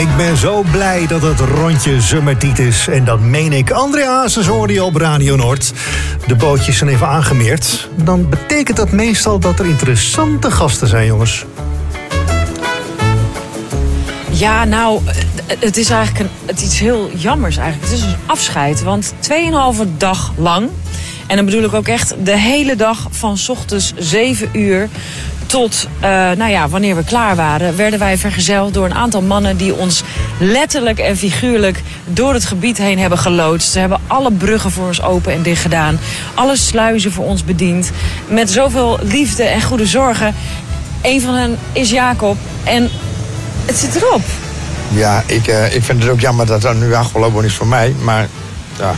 Ik ben zo blij dat het rondje zomertijd is. En dat meen ik. André Hazes hoorde je op Radio Noord. De bootjes zijn even aangemeerd. Dan betekent dat meestal dat er interessante gasten zijn, jongens. Ja, nou, het is eigenlijk iets heel jammers eigenlijk. Het is een afscheid, want 2,5 dag lang... en dan bedoel ik ook echt de hele dag van 's ochtends 7 uur... tot, wanneer we klaar waren, werden wij vergezeld door een aantal mannen... die ons letterlijk en figuurlijk door het gebied heen hebben geloodst. Ze hebben alle bruggen voor ons open en dicht gedaan. Alle sluizen voor ons bediend. Met zoveel liefde en goede zorgen. Een van hen is Jacob en het zit erop. Ja, ik vind het ook jammer dat dat nu afgelopen is voor mij. Maar ja,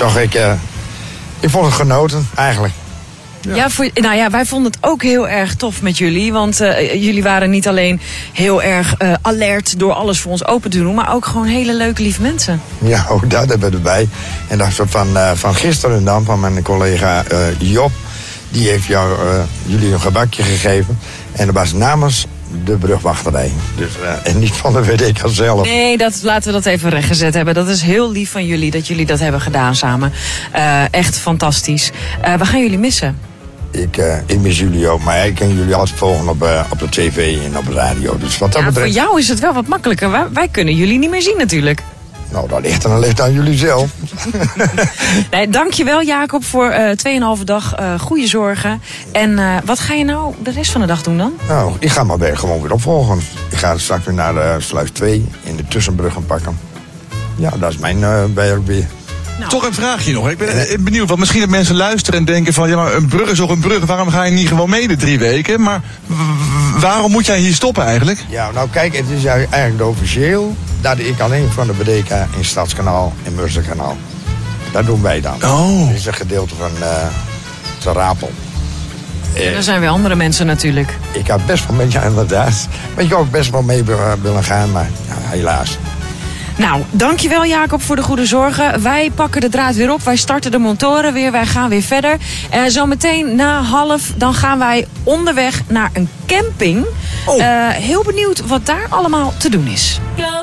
ik vond het genoten eigenlijk. Ja. Wij vonden het ook heel erg tof met jullie. Want jullie waren niet alleen heel erg alert door alles voor ons open te doen... maar ook gewoon hele leuke, lieve mensen. Ja, ook dat hebben we erbij. En dat van gisteren dan, van mijn collega Job... die heeft jullie een gebakje gegeven. En dat was namens de brugwachterij. Dus, en niet van de WDK zelf. Nee, laten we dat even rechtgezet hebben. Dat is heel lief van jullie dat jullie dat hebben gedaan samen. Echt fantastisch. We gaan jullie missen. Ik mis jullie ook, maar ik kan jullie altijd volgen op de tv en op de radio. Dus wat dat betreft... Voor jou is het wel wat makkelijker. Wij kunnen jullie niet meer zien natuurlijk. Nou, dat ligt aan jullie zelf. Nee, dankjewel Jacob voor 2,5 dag goede zorgen. En wat ga je nou de rest van de dag doen dan? Nou, ik ga mijn werk gewoon weer opvolgen. Ik ga straks weer naar de sluis 2 in de tussenbruggen pakken. Ja, dat is mijn werk weer. Nou. Toch een vraagje nog. Ik ben benieuwd, want misschien dat mensen luisteren en denken van... ja, maar een brug is toch een brug, waarom ga je niet gewoon mee de 3 weken? Maar waarom moet jij hier stoppen eigenlijk? Ja, nou kijk, het is eigenlijk officieel... dat ik alleen van de BDK in Stadskanaal en Mursterkanaal. Dat doen wij dan. Oh. Dat is een gedeelte van de Rapel. Er zijn weer andere mensen natuurlijk. Ik had best wel met jou inderdaad. Maar ik ook best wel mee willen gaan, maar ja, helaas. Nou, dankjewel Jacob voor de goede zorgen. Wij pakken de draad weer op. Wij starten de motoren weer. Wij gaan weer verder. Zometeen na 1:30 dan gaan wij onderweg naar een camping. Heel benieuwd wat daar allemaal te doen is.